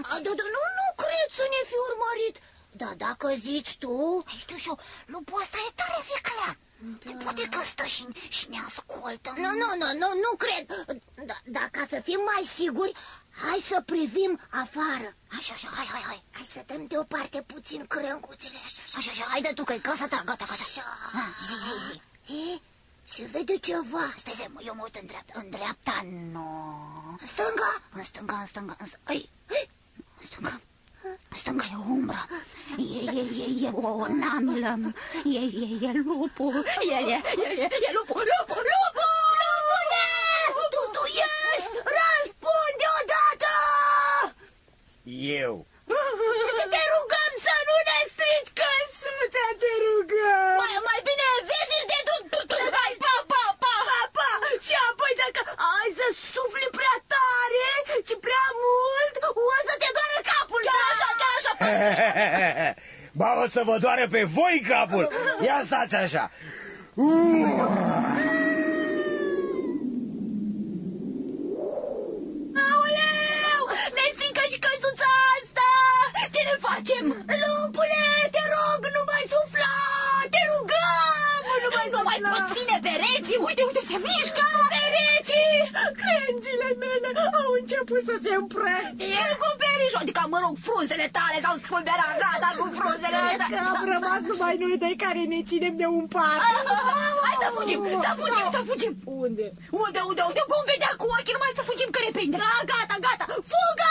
Nu cred să ne fi urmărit. Dar dacă zici tu... Știu și eu, lupul ăsta e tare viclea. Poate că stă și ne ascultă. Nu cred. Dar ca să fim mai siguri, hai să privim afară. Așa, hai. Hai să dăm deoparte puțin crânguțele, Așa, haide tu că-i casa ta, gata. Așa. Zi. Se vede ceva. Stai, eu mă uit în dreapta. În dreapta, nu. În stânga? În stânga. În stânga e umbră. E o namlă. E lupul. E lupul. Lupule! Tu ești! Răspunde odată! Eu. Te rugăm să nu ne strici căsuța, te rugăm! Mai bine vezi de tu. Hai, pa! Și apoi dacă ai să sufli prea tare și prea mult, o să te doară capul! Chiar așa. Ba, o să vă doară pe voi capul. Ia stați așa. Aoleu! Ne strică și căsuța asta! Ce ne facem? Lupule, te rog, nu mai sufla! Te rugăm! Nu mai pot ține pereții! Uite, se mișcă! Pereții! Crengile mele au început să se împrăștie! Și cu perișul, adică, mă rog, frunzele tale s-au spulberat, gata cu frunzele. Că am rămas numai noi doi care ne ținem de un pat. Hai să fugim! Unde? Unde? Vom vedea cu ochii, numai să fugim că ne prinde. Gata,